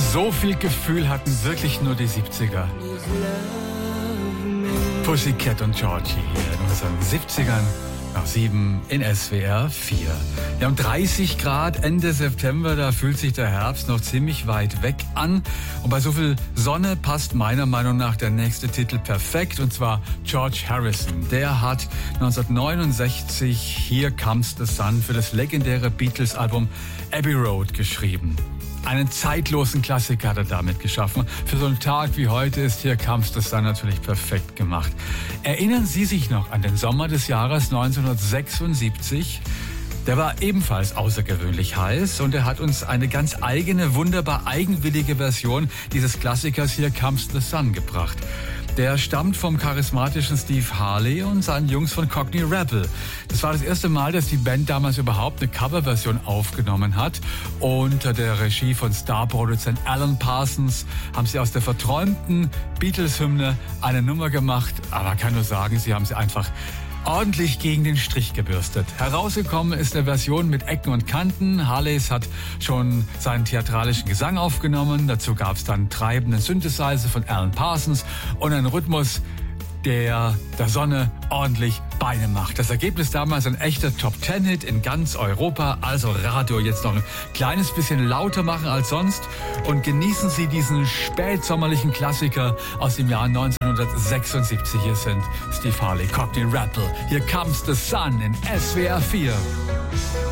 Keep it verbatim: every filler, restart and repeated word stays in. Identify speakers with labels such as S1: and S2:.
S1: So viel Gefühl hatten wirklich nur die siebziger. Pussycat und Georgie hier in unseren siebzigern nach sieben in S W R vier. Wir haben dreißig Grad Ende September, da fühlt sich der Herbst noch ziemlich weit weg an. Und bei so viel Sonne passt meiner Meinung nach der nächste Titel perfekt, und zwar George Harrison. Der hat neunzehnhundertneunundsechzig Here Comes the Sun für das legendäre Beatles-Album Abbey Road geschrieben. Einen zeitlosen Klassiker hat er damit geschaffen. Für so einen Tag wie heute ist Here Comes the Sun natürlich perfekt gemacht. Erinnern Sie sich noch an den Sommer des Jahres neunzehnhundertsechsundsiebzig? Der war ebenfalls außergewöhnlich heiß und er hat uns eine ganz eigene, wunderbar eigenwillige Version dieses Klassikers Here Comes the Sun gebracht. Der stammt vom charismatischen Steve Harley und seinen Jungs von Cockney Rebel. Das war das erste Mal, dass die Band damals überhaupt eine Coverversion aufgenommen hat. Unter der Regie von Starproduzent Alan Parsons haben sie aus der verträumten Beatles-Hymne eine Nummer gemacht. Aber kann nur sagen, sie haben sie einfach ordentlich gegen den Strich gebürstet. Herausgekommen ist eine Version mit Ecken und Kanten. Harleys hat schon seinen theatralischen Gesang aufgenommen. Dazu gab es dann treibenden Synthesizer von Alan Parsons und einen Rhythmus, der der Sonne ordentlich Beine macht. Das Ergebnis damals ein echter Top-Ten-Hit in ganz Europa. Also Radio jetzt noch ein kleines bisschen lauter machen als sonst und genießen Sie diesen spätsommerlichen Klassiker aus dem Jahr neunzehnhundertsechsundsiebzig. Hier sind Steve Harley, Cockney Rebel. Here Comes the Sun in S W R vier.